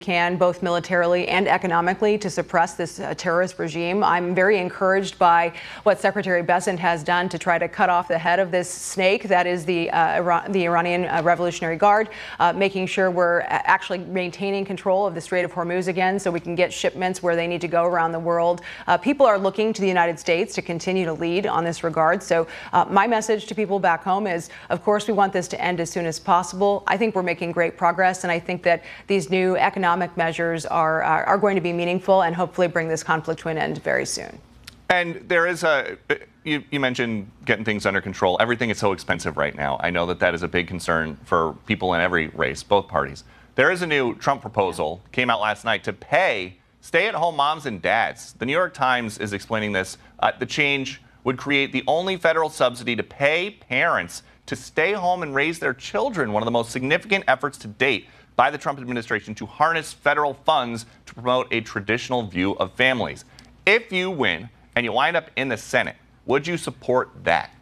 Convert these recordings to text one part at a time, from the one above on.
can, both militarily and economically, to suppress this terrorist regime. I'm very encouraged by what Secretary Bessent has done to try to cut off the head of this snake that is the Iranian Revolutionary Guard, making sure we're actually maintaining control of the Strait of Hormuz again so we can get shipments where they need to go around the world. People are looking to the United States to continue to lead on this regard. So my message to people back home is, of course, we want this to end as soon as possible. I think we're making great progress, and I think that these new economic measures are going to be meaningful and hopefully bring this conflict to an end very soon. And there is you mentioned getting things under control. Everything is so expensive right now. I know that is a big concern for people in every race, both parties. There is a new Trump proposal, came out last night, to pay stay-at-home moms and dads. The New York Times is explaining this. The change would create the only federal subsidy to pay parents to stay home and raise their children, one of the most significant efforts to date by the Trump administration to harness federal funds to promote a traditional view of families. If you win and you wind up in the Senate, would you support that?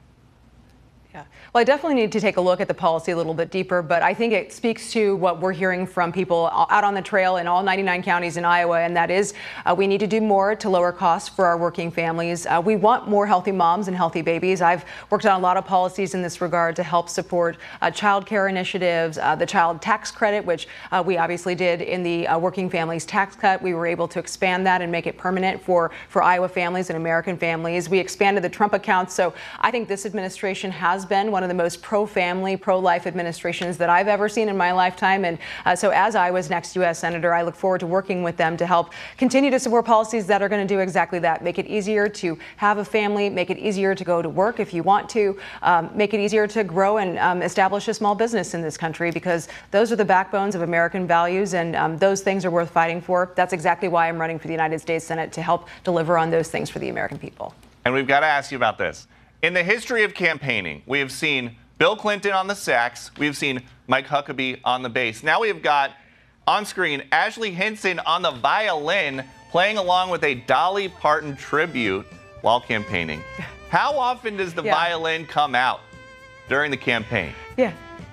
Yeah. Well, I definitely need to take a look at the policy a little bit deeper, but I think it speaks to what we're hearing from people out on the trail in all 99 counties in Iowa, and that is we need to do more to lower costs for our working families. We want more healthy moms and healthy babies. I've worked on a lot of policies in this regard to help support child care initiatives, the child tax credit, which we obviously did in the working families tax cut. We were able to expand that and make it permanent for Iowa families and American families. We expanded the Trump accounts. So I think this administration has been one of the most pro-family, pro-life administrations that I've ever seen in my lifetime. And so as Iowa's next U.S. Senator, I look forward to working with them to help continue to support policies that are going to do exactly that. Make it easier to have a family, make it easier to go to work if you want to, make it easier to grow and establish a small business in this country, because those are the backbones of American values, and those things are worth fighting for. That's exactly why I'm running for the United States Senate, to help deliver on those things for the American people. And we've got to ask you about this. In the history of campaigning, we have seen Bill Clinton on the sax. We've seen Mike Huckabee on the bass. Now we have got on screen Ashley Hinson on the violin, playing along with a Dolly Parton tribute while campaigning. How often does the violin come out during the campaign? Yeah.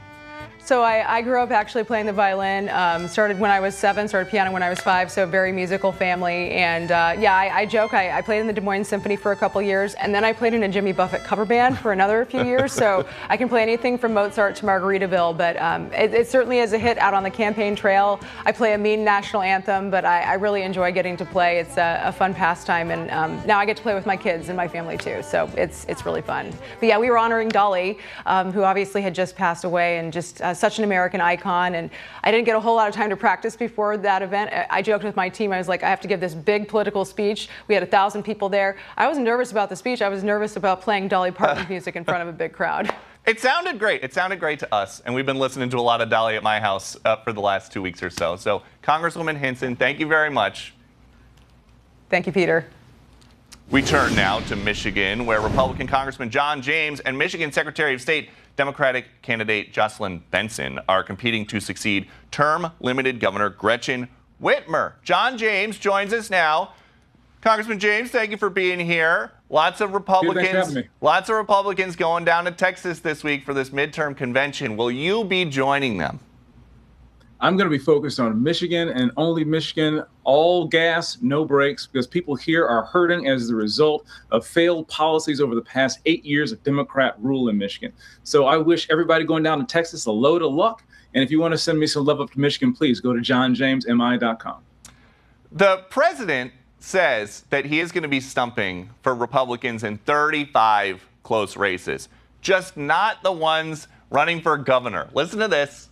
So I grew up actually playing the violin, started when I was 7, started piano when I was 5, so a very musical family. And I joke, I played in the Des Moines Symphony for a couple years, and then I played in a Jimmy Buffett cover band for another few years. So I can play anything from Mozart to Margaritaville, but it certainly is a hit out on the campaign trail. I play a mean national anthem, but I really enjoy getting to play. It's a fun pastime, and now I get to play with my kids and my family too, so it's really fun. But yeah, we were honoring Dolly, who obviously had just passed away, and just such an American icon, and I didn't get a whole lot of time to practice before that event. I joked with my team, I was like, I have to give this big political speech. We had 1,000 people there. I wasn't nervous about the speech, I was nervous about playing Dolly Parton music in front of a big crowd. It sounded great. It sounded great to us, and we've been listening to a lot of Dolly at my house for the last 2 weeks or so. So, Congresswoman Hinson, thank you very much. Thank you, Peter. We turn now to Michigan, where Republican Congressman John James and Michigan Secretary of State Democratic candidate Jocelyn Benson are competing to succeed term-limited Governor Gretchen Whitmer. John James joins us now. Congressman James, thank you for being here. Lots of Republicans going down to Texas this week for this midterm convention. Will you be joining them? I'm going to be focused on Michigan and only Michigan, all gas, no brakes, because people here are hurting as the result of failed policies over the past 8 years of Democrat rule in Michigan. So I wish everybody going down to Texas a load of luck. And if you want to send me some love up to Michigan, please go to johnjamesmi.com. The president says that he is going to be stumping for Republicans in 35 close races, just not the ones running for governor. Listen to this.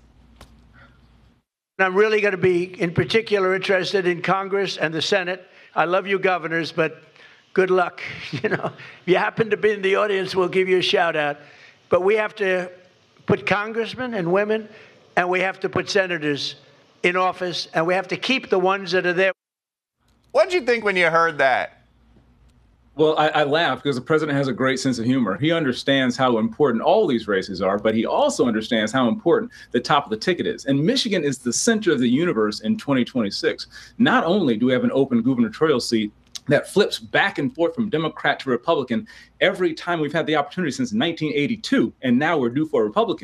I'm really going to be in particular interested in Congress and the Senate. I love you governors, but good luck. You know, if you happen to be in the audience, we'll give you a shout out. But we have to put congressmen and women, and we have to put senators in office, and we have to keep the ones that are there. What did you think when you heard that? Well, I laugh because the president has a great sense of humor. He understands how important all these races are, but he also understands how important the top of the ticket is. And Michigan is the center of the universe in 2026. Not only do we have an open gubernatorial seat that flips back and forth from Democrat to Republican every time we've had the opportunity since 1982, and now we're due for a Republican.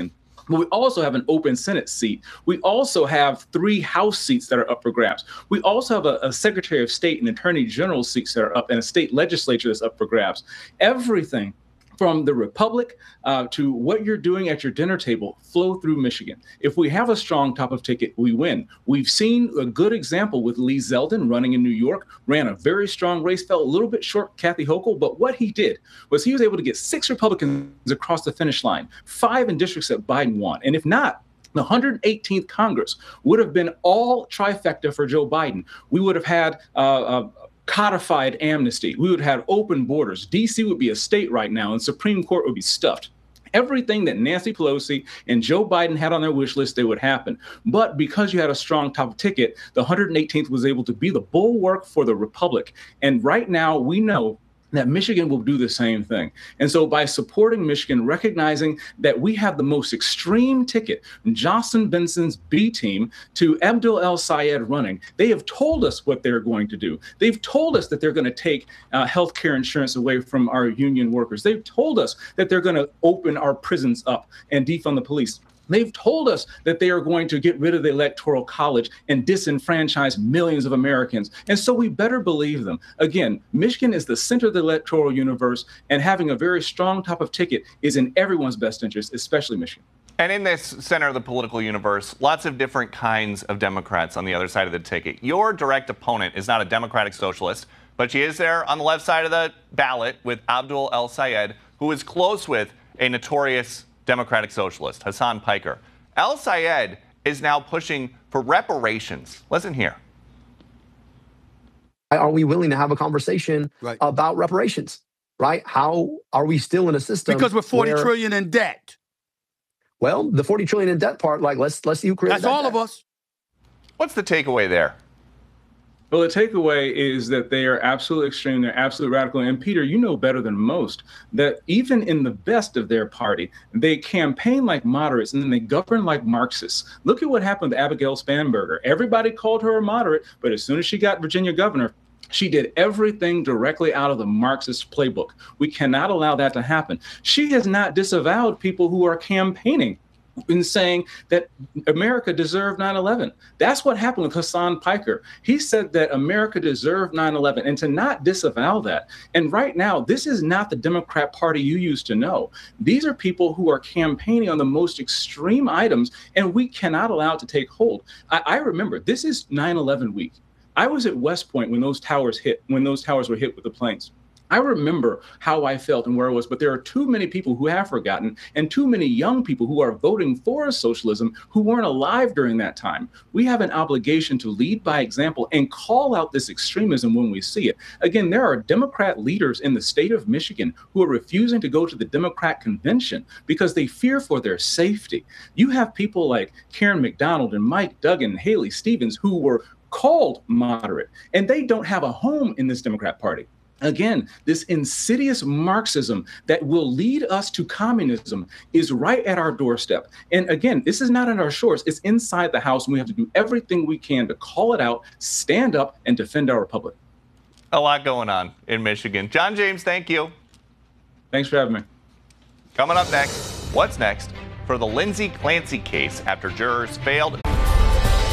But we also have an open Senate seat. We also have 3 House seats that are up for grabs. We also have a Secretary of State and Attorney General seats that are up, and a state legislature that's up for grabs. Everything from the Republic to what you're doing at your dinner table flow through Michigan. If we have a strong top of ticket, we win. We've seen a good example with Lee Zeldin running in New York, ran a very strong race, fell a little bit short Kathy Hochul, but what he did was he was able to get 6 Republicans across the finish line, 5 in districts that Biden won. And if not, the 118th Congress would have been all trifecta for Joe Biden. We would have had codified amnesty. We would have open borders. D.C. would be a state right now, and Supreme Court would be stuffed. Everything that Nancy Pelosi and Joe Biden had on their wish list, they would happen. But because you had a strong top ticket, the 118th was able to be the bulwark for the Republic. And right now, we know that Michigan will do the same thing. And so by supporting Michigan, recognizing that we have the most extreme ticket, from Jocelyn Benson's B team to Abdul El-Sayed running, they have told us what they're going to do. They've told us that they're going to take health care insurance away from our union workers. They've told us that they're going to open our prisons up and defund the police. They've told us that they are going to get rid of the Electoral College and disenfranchise millions of Americans. And so we better believe them. Again, Michigan is the center of the electoral universe, and having a very strong top of ticket is in everyone's best interest, especially Michigan. And in this center of the political universe, lots of different kinds of Democrats on the other side of the ticket. Your direct opponent is not a Democratic socialist, but she is there on the left side of the ballot with Abdul El-Sayed, who is close with a notorious Democratic socialist, Hassan Piker. El-Sayed is now pushing for reparations. Listen here. Are we willing to have a conversation about reparations, right? How are we still in a system? Because we're 40 trillion in debt. Well, the 40 trillion in debt part, like, let's see who created that. That's all debt. of us. What's the takeaway there? Well, the takeaway is that they are absolutely extreme. They're absolutely radical. And Peter, you know better than most that even in the best of their party, they campaign like moderates and then they govern like Marxists. Look at what happened with Abigail Spanberger. Everybody called her a moderate, but as soon as she got Virginia governor, she did everything directly out of the Marxist playbook. We cannot allow that to happen. She has not disavowed people who are campaigning in saying that America deserved 9/11. That's what happened with Hassan Piker. He said that America deserved 9/11, and to not disavow that. And right now, this is not the Democrat Party you used to know. These are people who are campaigning on the most extreme items, and we cannot allow it to take hold. I remember, this is 9/11 week. I was at West Point when those towers were hit with the planes. I remember how I felt and where I was, but there are too many people who have forgotten, and too many young people who are voting for socialism who weren't alive during that time. We have an obligation to lead by example and call out this extremism when we see it. Again, there are Democrat leaders in the state of Michigan who are refusing to go to the Democrat convention because they fear for their safety. You have people like Karen McDonald and Mike Duggan and Haley Stevens who were called moderate, and they don't have a home in this Democrat Party. Again, this insidious Marxism that will lead us to communism is right at our doorstep. And again, this is not on our shores. It's inside the House, and we have to do everything we can to call it out, stand up, and defend our republic. A lot going on in Michigan. John James, thank you. Thanks for having me. Coming up next, what's next for the Lindsay Clancy case after jurors failed